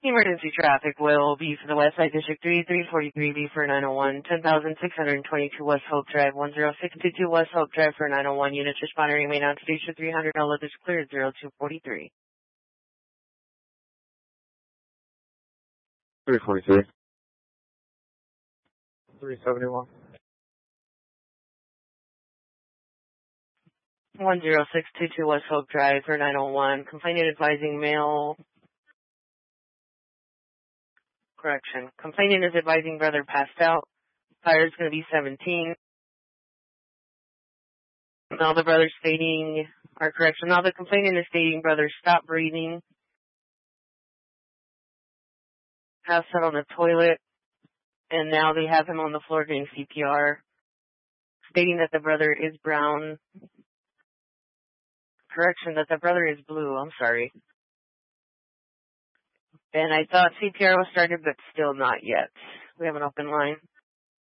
Emergency traffic will be for the West Side District 3, 343B for 901, 10,622 West Hope Drive, 10622 West Hope Drive for 901. Units responding remain on station 300. All others cleared 0243. 343. 371. 10622 West Hope Drive for 901. Complainant advising male. Correction. Complainant is advising brother passed out. Fire is going to be 17. Now the brother's stating, or correction, now the complainant is stating brother stop breathing. Passed out on the toilet. And now they have him on the floor doing CPR. Stating that the brother is brown. Correction, that the brother is blue. I'm sorry. And I thought CPR was started, but still not yet. We have an open line.